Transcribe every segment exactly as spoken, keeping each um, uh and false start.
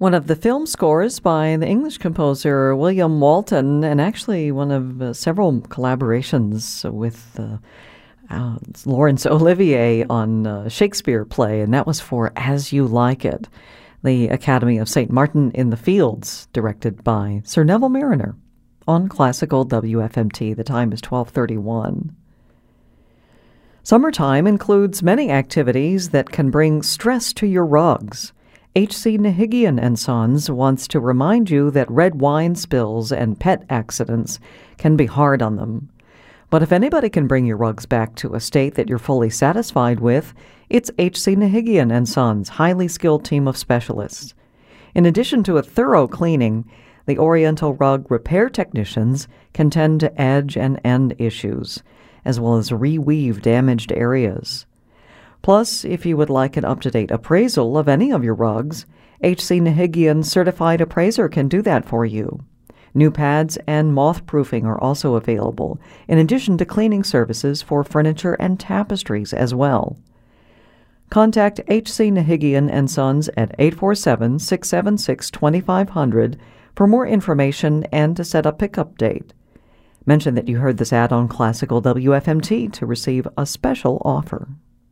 One of the film scores by the English composer William Walton, and actually one of uh, several collaborations with uh, uh, Laurence Olivier on uh, Shakespeare play, and that was for As You Like It, the Academy of Saint Martin in the Fields, directed by Sir Neville Marriner, on classical W F M T. The time is twelve thirty-one. Summertime includes many activities that can bring stress to your rugs. H C Nahigian and Sons wants to remind you that red wine spills and pet accidents can be hard on them. But if anybody can bring your rugs back to a state that you're fully satisfied with, it's H C Nahigian and Sons' highly skilled team of specialists. In addition to a thorough cleaning, the Oriental Rug repair technicians can tend to edge and end issues, as well as reweave damaged areas. Plus, if you would like an up-to-date appraisal of any of your rugs, H C Nahigian Certified Appraiser can do that for you. New pads and moth-proofing are also available, in addition to cleaning services for furniture and tapestries as well. Contact H C Nahigian and Sons at eight four seven, six seven six, two five zero zero for more information and to set a pickup date. Mention that you heard this ad on Classical W F M T to receive a special offer.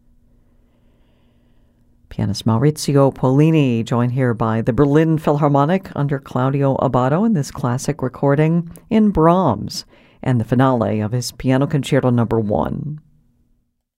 Pianist Maurizio Pollini, joined here by the Berlin Philharmonic under Claudio Abbado in this classic recording in Brahms and the finale of his Piano Concerto Number One.